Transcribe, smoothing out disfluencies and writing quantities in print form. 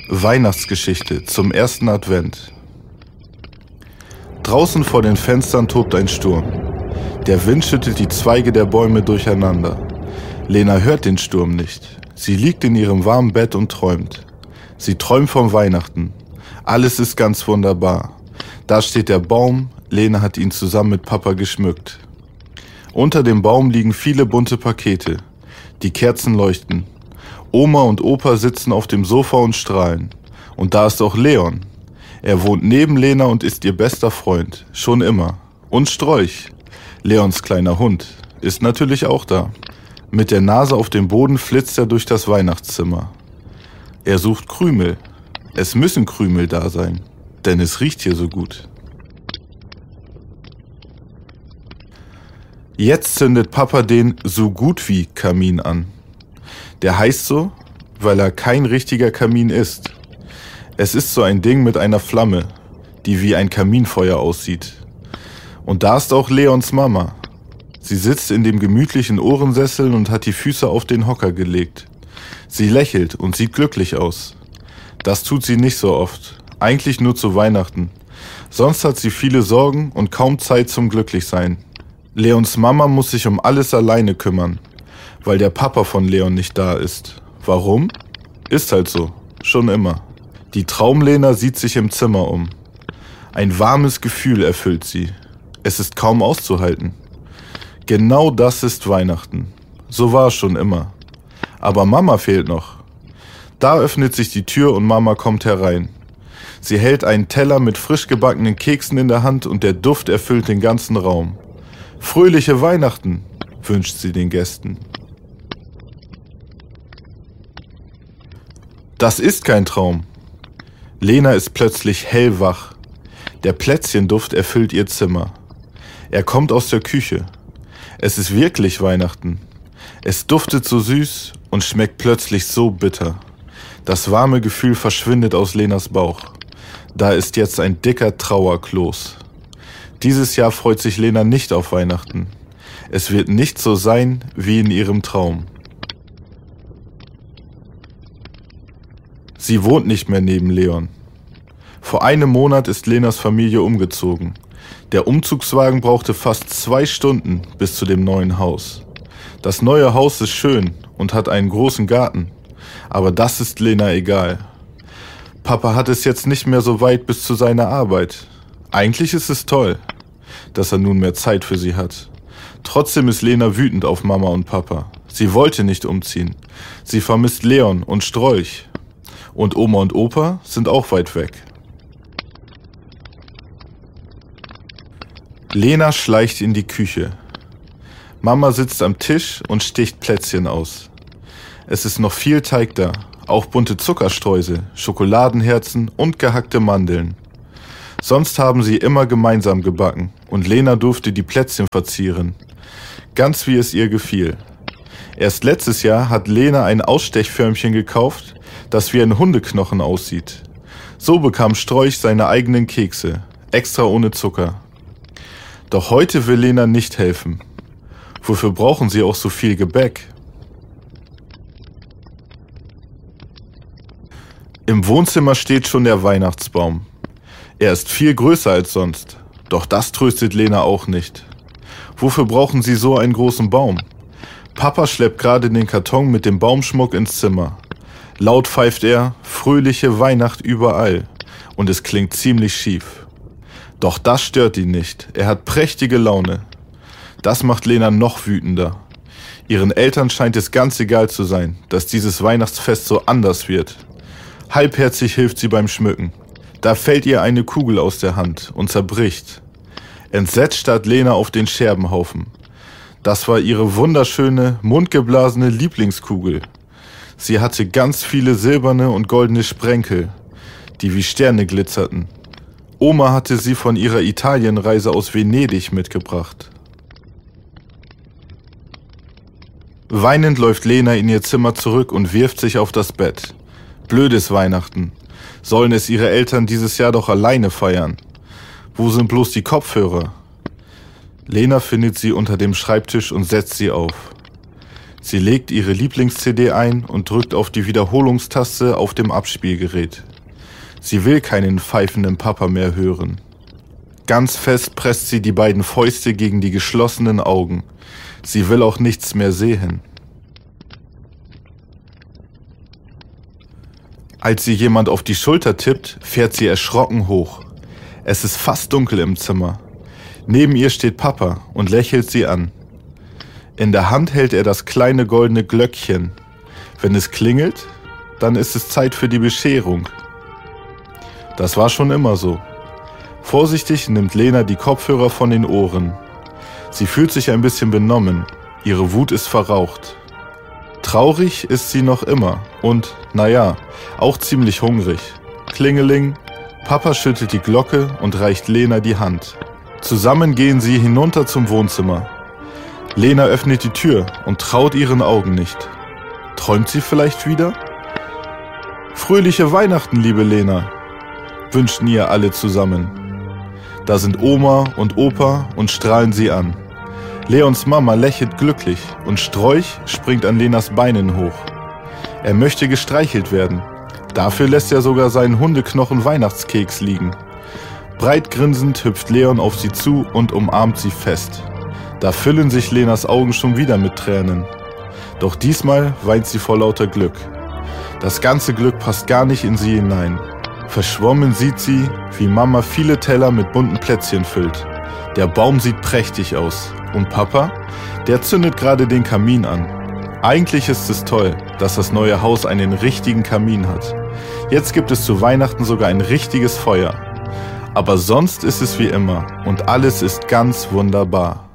Weihnachtsgeschichte zum ersten Advent. Draußen vor den Fenstern tobt ein Sturm. Der Wind schüttelt die Zweige der Bäume durcheinander. Lena hört den Sturm nicht. Sie liegt in ihrem warmen Bett und träumt. Sie träumt vom Weihnachten. Alles ist ganz wunderbar. Da steht der Baum. Lena hat ihn zusammen mit Papa geschmückt. Unter dem Baum liegen viele bunte Pakete. Die Kerzen leuchten. Oma und Opa sitzen auf dem Sofa und strahlen. Und da ist auch Leon. Er wohnt neben Lena und ist ihr bester Freund. Schon immer. Und Strolch, Leons kleiner Hund, ist natürlich auch da. Mit der Nase auf dem Boden flitzt er durch das Weihnachtszimmer. Er sucht Krümel. Es müssen Krümel da sein, denn es riecht hier so gut. Jetzt zündet Papa den so gut wie Kamin an. Der heißt so, weil er kein richtiger Kamin ist. Es ist so ein Ding mit einer Flamme, die wie ein Kaminfeuer aussieht. Und da ist auch Leons Mama. Sie sitzt in dem gemütlichen Ohrensessel und hat die Füße auf den Hocker gelegt. Sie lächelt und sieht glücklich aus. Das tut sie nicht so oft, eigentlich nur zu Weihnachten. Sonst hat sie viele Sorgen und kaum Zeit zum Glücklichsein. Leons Mama muss sich um alles alleine kümmern, weil der Papa von Leon nicht da ist. Warum? Ist halt so, schon immer. Die Traumlena sieht sich im Zimmer um. Ein warmes Gefühl erfüllt sie. Es ist kaum auszuhalten. Genau das ist Weihnachten. So war es schon immer. Aber Mama fehlt noch. Da öffnet sich die Tür und Mama kommt herein. Sie hält einen Teller mit frisch gebackenen Keksen in der Hand und der Duft erfüllt den ganzen Raum. Fröhliche Weihnachten, wünscht sie den Gästen. Das ist kein Traum. Lena ist plötzlich hellwach. Der Plätzchenduft erfüllt ihr Zimmer. Er kommt aus der Küche. Es ist wirklich Weihnachten. Es duftet so süß und schmeckt plötzlich so bitter. Das warme Gefühl verschwindet aus Lenas Bauch. Da ist jetzt ein dicker Trauerkloß. Dieses Jahr freut sich Lena nicht auf Weihnachten. Es wird nicht so sein wie in ihrem Traum. Sie wohnt nicht mehr neben Leon. Vor einem Monat ist Lenas Familie umgezogen. Der Umzugswagen brauchte fast 2 Stunden bis zu dem neuen Haus. Das neue Haus ist schön und hat einen großen Garten. Aber das ist Lena egal. Papa hat es jetzt nicht mehr so weit bis zu seiner Arbeit. Eigentlich ist es toll, dass er nun mehr Zeit für sie hat. Trotzdem ist Lena wütend auf Mama und Papa. Sie wollte nicht umziehen. Sie vermisst Leon und Strolch. Und Oma und Opa sind auch weit weg. Lena schleicht in die Küche. Mama sitzt am Tisch und sticht Plätzchen aus. Es ist noch viel Teig da, auch bunte Zuckerstreusel, Schokoladenherzen und gehackte Mandeln. Sonst haben sie immer gemeinsam gebacken und Lena durfte die Plätzchen verzieren, ganz wie es ihr gefiel. Erst letztes Jahr hat Lena ein Ausstechförmchen gekauft, das wie ein Hundeknochen aussieht. So bekam Strolch seine eigenen Kekse, extra ohne Zucker. Doch heute will Lena nicht helfen. Wofür brauchen sie auch so viel Gebäck? Im Wohnzimmer steht schon der Weihnachtsbaum. Er ist viel größer als sonst, doch das tröstet Lena auch nicht. Wofür brauchen sie so einen großen Baum? Papa schleppt gerade den Karton mit dem Baumschmuck ins Zimmer. Laut pfeift er, fröhliche Weihnacht überall, und es klingt ziemlich schief. Doch das stört ihn nicht, er hat prächtige Laune. Das macht Lena noch wütender. Ihren Eltern scheint es ganz egal zu sein, dass dieses Weihnachtsfest so anders wird. Halbherzig hilft sie beim Schmücken. Da fällt ihr eine Kugel aus der Hand und zerbricht. Entsetzt starrt Lena auf den Scherbenhaufen. Das war ihre wunderschöne, mundgeblasene Lieblingskugel. Sie hatte ganz viele silberne und goldene Sprenkel, die wie Sterne glitzerten. Oma hatte sie von ihrer Italienreise aus Venedig mitgebracht. Weinend läuft Lena in ihr Zimmer zurück und wirft sich auf das Bett. Blödes Weihnachten. Sollen es ihre Eltern dieses Jahr doch alleine feiern? Wo sind bloß die Kopfhörer? Lena findet sie unter dem Schreibtisch und setzt sie auf. Sie legt ihre Lieblings-CD ein und drückt auf die Wiederholungstaste auf dem Abspielgerät. Sie will keinen pfeifenden Papa mehr hören. Ganz fest presst sie die beiden Fäuste gegen die geschlossenen Augen. Sie will auch nichts mehr sehen. Als sie jemand auf die Schulter tippt, fährt sie erschrocken hoch. Es ist fast dunkel im Zimmer. Neben ihr steht Papa und lächelt sie an. In der Hand hält er das kleine goldene Glöckchen. Wenn es klingelt, dann ist es Zeit für die Bescherung. Das war schon immer so. Vorsichtig nimmt Lena die Kopfhörer von den Ohren. Sie fühlt sich ein bisschen benommen. Ihre Wut ist verraucht. Traurig ist sie noch immer und, naja, auch ziemlich hungrig. Klingeling. Papa schüttelt die Glocke und reicht Lena die Hand. Zusammen gehen sie hinunter zum Wohnzimmer. Lena öffnet die Tür und traut ihren Augen nicht. Träumt sie vielleicht wieder? Fröhliche Weihnachten, liebe Lena, wünschten ihr alle zusammen. Da sind Oma und Opa und strahlen sie an. Leons Mama lächelt glücklich und Strolch springt an Lenas Beinen hoch. Er möchte gestreichelt werden. Dafür lässt er sogar seinen Hundeknochen-Weihnachtskeks liegen. Breit grinsend hüpft Leon auf sie zu und umarmt sie fest. Da füllen sich Lenas Augen schon wieder mit Tränen. Doch diesmal weint sie vor lauter Glück. Das ganze Glück passt gar nicht in sie hinein. Verschwommen sieht sie, wie Mama viele Teller mit bunten Plätzchen füllt. Der Baum sieht prächtig aus. Und Papa? Der zündet gerade den Kamin an. Eigentlich ist es toll, dass das neue Haus einen richtigen Kamin hat. Jetzt gibt es zu Weihnachten sogar ein richtiges Feuer. Aber sonst ist es wie immer und alles ist ganz wunderbar.